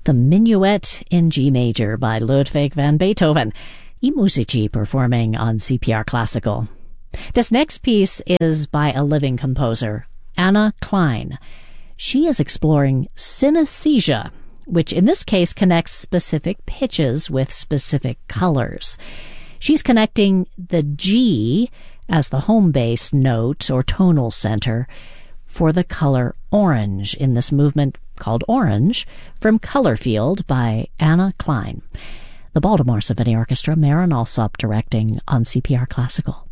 The Minuet in G Major by Ludwig van Beethoven. I Musici performing on CPR Classical. This next piece is by a living composer, Anna Klein. She is exploring synesthesia, which in this case connects specific pitches with specific colors. She's connecting the G as the home base note or tonal center for the color orange in this movement called Orange from Colorfield by Anna Klein. The Baltimore Symphony Orchestra, Marin Alsop directing on CPR Classical.